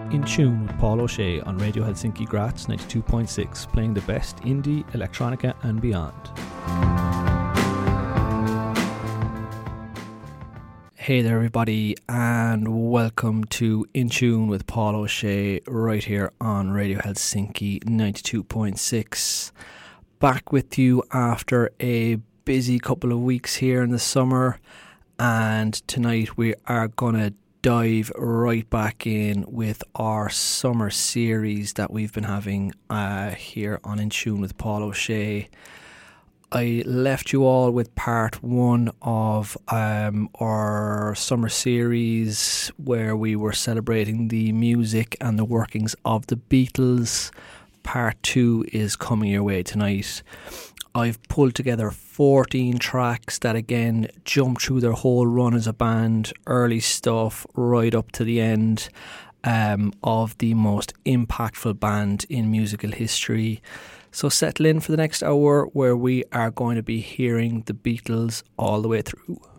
In Tune with Paul O'Shea on Radio Helsinki Graz 92.6, playing the best indie, electronica and beyond. Hey there everybody, and welcome to In Tune with Paul O'Shea right here on Radio Helsinki 92.6. Back with you after a busy couple of weeks here in the summer, and tonight we are going to dive right back in with our summer series that we've been having here on In Tune with Paul O'Shea. I left you all with part one of our summer series where we were celebrating the music and the workings of the Beatles. Part two is coming your way tonight. I've pulled together 14 tracks that again jump through their whole run as a band, early stuff right up to the end of the most impactful band in musical history. So settle in for the next hour where we are going to be hearing the Beatles all the way through.